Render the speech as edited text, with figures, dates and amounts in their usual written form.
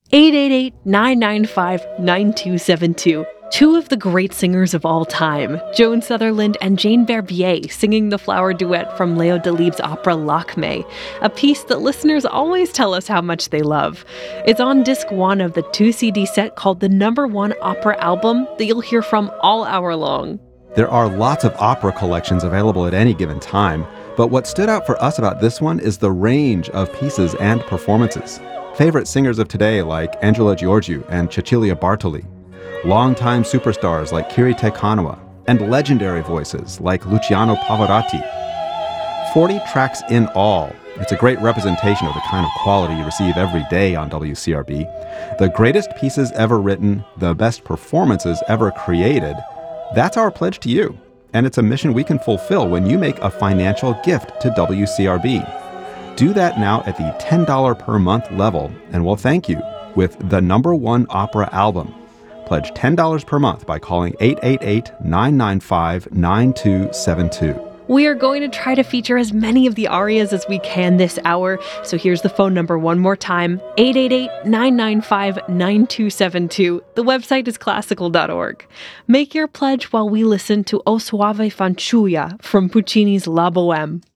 888-995-9272. Two of the great singers of all time, Joan Sutherland and Jane Barbier, singing the flower duet from Leo Delibes' opera Lakme, a piece that listeners always tell us how much they love. It's on disc 1 of the 2-CD set called the #1 Opera Album that you'll hear from all hour long. There are lots of opera collections available at any given time, but what stood out for us about this one is the range of pieces and performances. Favorite singers of today like Angela Gheorghiu and Cecilia Bartoli, longtime superstars like Kirite Kanawa, and legendary voices like Luciano Pavarotti. 40 tracks in all. It's a great representation of the kind of quality you receive every day on WCRB. The greatest pieces ever written, the best performances ever created. That's our pledge to you, and it's a mission we can fulfill when you make a financial gift to WCRB. Do that now at the $10 per month level, and we'll thank you with the #1 Opera Album. Pledge $10 per month by calling 888-995-9272. We are going to try to feature as many of the arias as we can this hour, so here's the phone number one more time, 888-995-9272. The website is classical.org. Make your pledge while we listen to O Soave Fanciulla from Puccini's La Bohème.